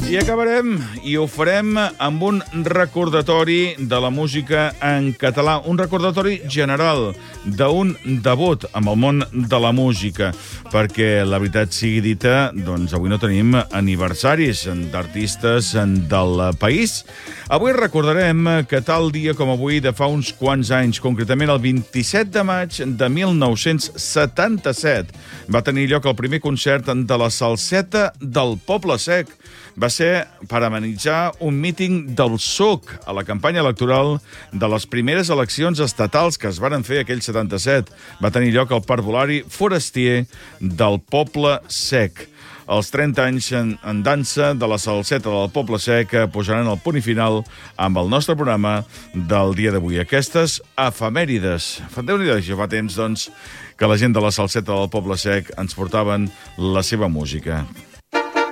I acabarem, i ho farem amb un recordatori de la música en català, un recordatori general d'un debut amb el món de la música, perquè la veritat sigui dita, doncs avui no tenim aniversaris d'artistes del país. Avui recordarem que tal dia com avui, de fa uns quants anys, concretament el 27 de maig de 1977, va tenir lloc el primer concert de la Salseta del Poble Sec. Va ser per amenitzar un míting del PSUC a la campanya electoral de les primeres eleccions estatals que es varen fer aquell 77. Va tenir lloc al parvulari forestier del Poble Sec. Els 30 anys en dansa de la Salseta del Poble Sec posaran el punt i final amb el nostre programa del dia d'avui. Aquestes efemèrides. Déu-n'hi-do, ja fa temps, doncs, que la gent de la Salseta del Poble Sec ens portaven la seva música.